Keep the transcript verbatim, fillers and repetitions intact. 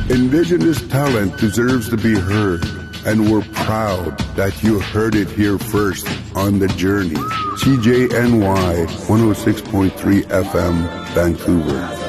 Indigenous talent deserves to be heard, and we're proud that you heard it here first on The Journey. C J N Y one oh six point three F M, Vancouver.